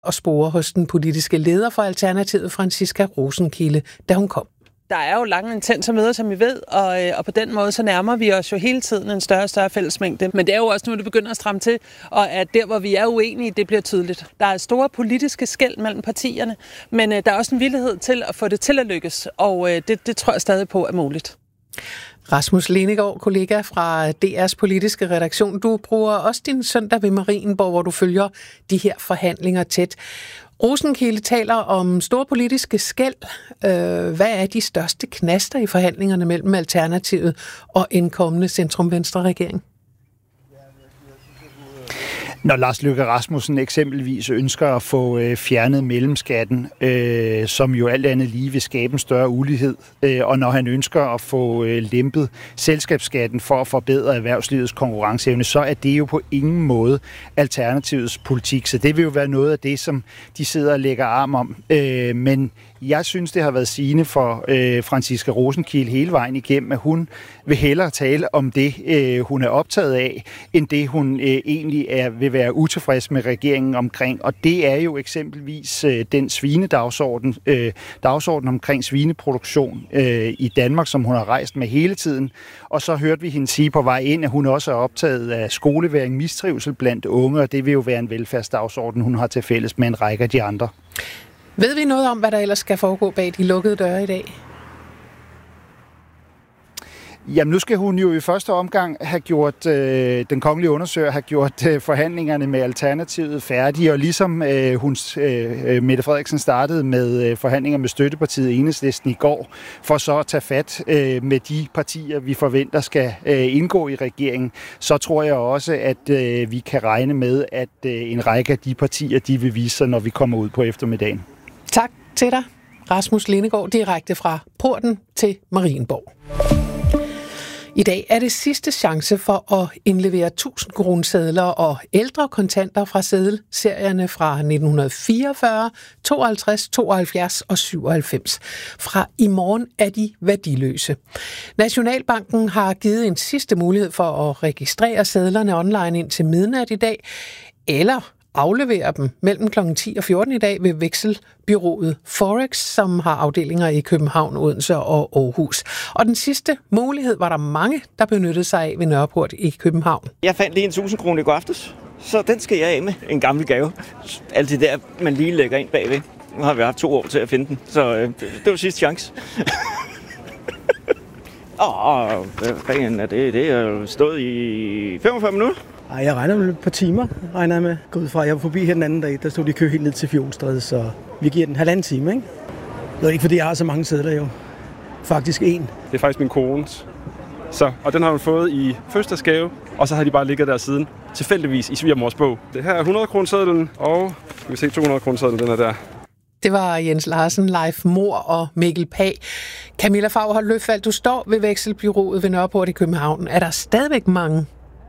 og spore hos den politiske leder for Alternativet, Franciska Rosenkilde, da hun kom. Der er jo lange intense møder, som vi ved, og på den måde så nærmer vi os jo hele tiden en større og større fællesmængde. Men det er jo også nu, det begynder at stramme til, og at der, hvor vi er uenige, det bliver tydeligt. Der er store politiske skel mellem partierne, men der er også en villighed til at få det til at lykkes, og det tror jeg stadig på er muligt. Rasmus Lenegaard, kollega fra DR's politiske redaktion. Du bruger også din søndag ved Marienborg, hvor du følger de her forhandlinger tæt. Rosenkilde taler om store politiske skel. Hvad er de største knaster i forhandlingerne mellem Alternativet og en kommende centrum-venstre-regering? Når Lars Løkke Rasmussen eksempelvis ønsker at få fjernet mellemskatten, som jo alt andet lige vil skabe en større ulighed, og når han ønsker at få lempet selskabsskatten for at forbedre erhvervslivets konkurrenceevne, så er det jo på ingen måde Alternativets politik. Så det vil jo være noget af det, som de sidder og lægger arm om. Men jeg synes, det har været sigende for Franciska Rosenkilde hele vejen igennem, at hun vil hellere tale om det, hun er optaget af, end det, hun egentlig vil være utilfreds med regeringen omkring. Og det er jo eksempelvis den svinedagsorden, dagsorden omkring svineproduktion i Danmark, som hun har rejst med hele tiden. Og så hørte vi hende sige på vej ind, at hun også er optaget af skoleværing, mistrivsel blandt unge, og det vil jo være en velfærdsdagsorden, hun har til fælles med en række af de andre. Ved vi noget om, hvad der ellers skal foregå bag de lukkede døre i dag? Jamen, nu skal hun jo i første omgang have gjort, den kongelige undersøger har gjort forhandlingerne med Alternativet færdige, og ligesom Mette Frederiksen startede med forhandlinger med støttepartiet Enhedslisten i går, for så at tage fat med de partier, vi forventer skal indgå i regeringen, så tror jeg også, at vi kan regne med, at en række af de partier, de vil vise sig, når vi kommer ud på eftermiddagen. Tak til dig, Rasmus Lenegaard, direkte fra porten til Marienborg. I dag er det sidste chance for at indlevere 1000 kronesedler og ældre kontanter fra sedelserierne fra 1944, 52, 72 og 97. Fra i morgen er de værdiløse. Nationalbanken har givet en sidste mulighed for at registrere sedlerne online indtil midnat i dag, eller aflevere dem mellem kl. 10 og 14 i dag ved vekselbyrået Forex, som har afdelinger i København, Odense og Aarhus. Og den sidste mulighed var der mange, der benyttede sig af ved Nørreport i København. Jeg fandt lige en 1000 kroner i går aftes, så den skal jeg af med. En gammel gave. Alt det der, man lige lægger ind bagved. Nu har vi haft 2 år til at finde den, så det var sidste chance. Hvad fanden er det? Det har stået i 45 minutter. Ej, jeg regner med et par timer, regner jeg med. Gå ud fra, jeg var forbi her den anden dag, der stod de i kø helt ned til Fjolstræde, så vi giver den 1,5 time, ikke? Det er ikke, fordi jeg har så mange sædler jo. Faktisk en. Det er faktisk min kones. Og den har hun fået i fødselsdagsgave, og så har de bare ligget der siden, tilfældigvis i svigermors bog. Det her er 100 kronesedlen, og skal vi se 200 kronesedlen, den er der. Det var Jens Larsen, Leif Mor og Mikkel Pag. Camilla Fagerholt Løfald, du står ved vekselbyrået ved Nørreport i København. Er der stadigvæk mange?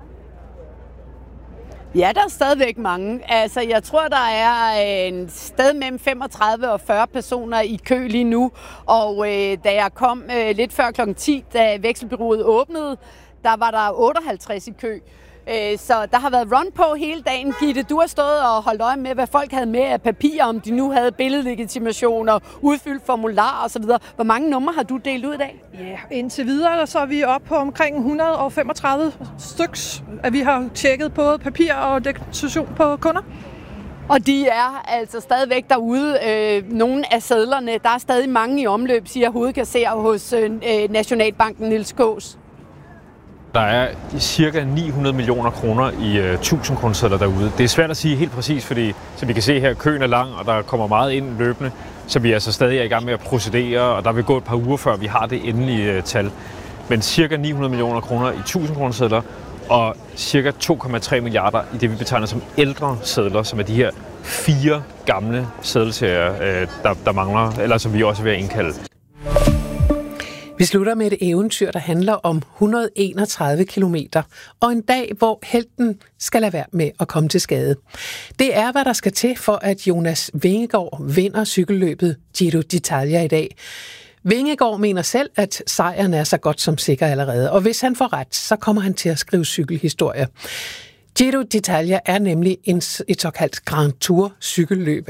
Ja, der er stadigvæk mange. Altså, jeg tror, der er en sted mellem 35 og 40 personer i kø lige nu. Og da jeg kom lidt før kl. 10, da vekselbyrået åbnede, der var der 58 i kø. Så der har været run på hele dagen. Gitte, du har stået og holdt øje med, hvad folk havde med af papir, om de nu havde billedlegitimationer, udfyldt formularer osv. Hvor mange numre har du delt ud i dag? Ja, indtil videre så er vi oppe på omkring 135 styks, at vi har tjekket både papir og deklaration på kunder. Og de er altså stadigvæk derude. Nogle af sedlerne, der er stadig mange i omløb, siger hovedkasser hos Nationalbanken Niels Kaas. Der er cirka 900 millioner kroner i 1000 kronesedler derude. Det er svært at sige helt præcis, fordi som vi kan se her, køen er lang, og der kommer meget ind løbende, så vi er altså stadig i gang med at procedere, og der vil gå et par uger, før vi har det endelige tal. Men cirka 900 millioner kroner i 1000 kronesedler, og cirka 2,3 milliarder i det, vi betegner som ældre sedler, som er de her 4 gamle sedelserier, der mangler, eller som vi også er ved at indkalde. Vi slutter med et eventyr, der handler om 131 kilometer, og en dag, hvor helten skal lade være med at komme til skade. Det er, hvad der skal til for, at Jonas Vingegaard vinder cykelløbet Giro d'Italia i dag. Vingegaard mener selv, at sejren er så godt som sikker allerede, og hvis han får ret, så kommer han til at skrive cykelhistorie. Giro d'Italia er nemlig et såkaldt Grand Tour cykelløb,